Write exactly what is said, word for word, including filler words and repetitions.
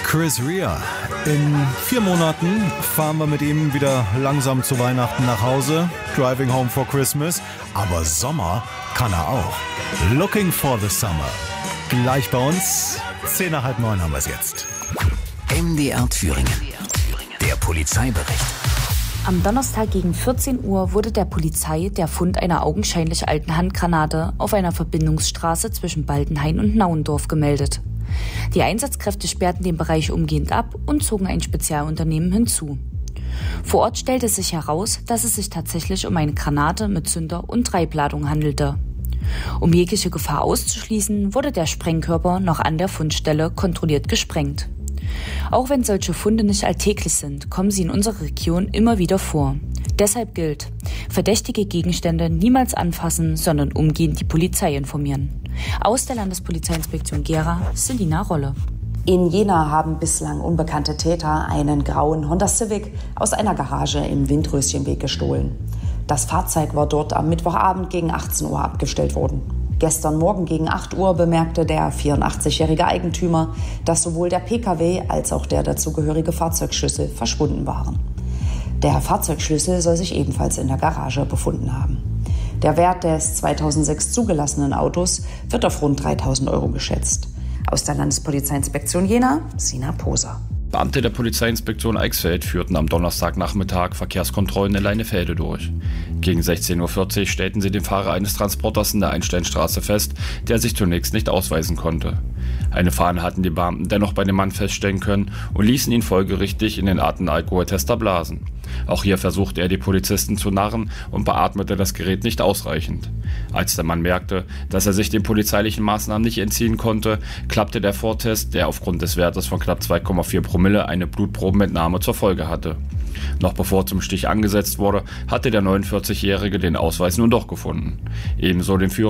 Chris Rea. In vier Monaten fahren wir mit ihm wieder langsam zu Weihnachten nach Hause. Driving home for Christmas. Aber Sommer kann er auch. Looking for the summer. Gleich bei uns. Zehn nach halb neun haben wir es jetzt. M D R Thüringen. Der Polizeibericht. Am Donnerstag gegen vierzehn Uhr wurde der Polizei der Fund einer augenscheinlich alten Handgranate auf einer Verbindungsstraße zwischen Baldenhain und Nauendorf gemeldet. Die Einsatzkräfte sperrten den Bereich umgehend ab und zogen ein Spezialunternehmen hinzu. Vor Ort stellte sich heraus, dass es sich tatsächlich um eine Granate mit Zünder und Treibladung handelte. Um jegliche Gefahr auszuschließen, wurde der Sprengkörper noch an der Fundstelle kontrolliert gesprengt. Auch wenn solche Funde nicht alltäglich sind, kommen sie in unserer Region immer wieder vor. Deshalb gilt: verdächtige Gegenstände niemals anfassen, sondern umgehend die Polizei informieren. Aus der Landespolizeiinspektion Gera, Selina Rolle. In Jena haben bislang unbekannte Täter einen grauen Honda Civic aus einer Garage im Windröschenweg gestohlen. Das Fahrzeug war dort am Mittwochabend gegen achtzehn Uhr abgestellt worden. Gestern Morgen gegen acht Uhr bemerkte der vierundachtzigjährige Eigentümer, dass sowohl der P K W als auch der dazugehörige Fahrzeugschlüssel verschwunden waren. Der Fahrzeugschlüssel soll sich ebenfalls in der Garage befunden haben. Der Wert des zweitausendsechs zugelassenen Autos wird auf rund dreitausend Euro geschätzt. Aus der Landespolizeiinspektion Jena, Sina Poser. Beamte der Polizeiinspektion Eichsfeld führten am Donnerstagnachmittag Verkehrskontrollen in Leinefelde durch. Gegen sechzehn Uhr vierzig stellten sie den Fahrer eines Transporters in der Einsteinstraße fest, der sich zunächst nicht ausweisen konnte. Eine Fahne hatten die Beamten dennoch bei dem Mann feststellen können und ließen ihn folgerichtig in den Atemalkoholtester blasen. Auch hier versuchte er, die Polizisten zu narren und beatmete das Gerät nicht ausreichend. Als der Mann merkte, dass er sich den polizeilichen Maßnahmen nicht entziehen konnte, klappte der Vortest, der aufgrund des Wertes von knapp zwei Komma vier Promille eine Blutprobenentnahme zur Folge hatte. Noch bevor zum Stich angesetzt wurde, hatte der neunundvierzigjährige den Ausweis nun doch gefunden. Ebenso den Führer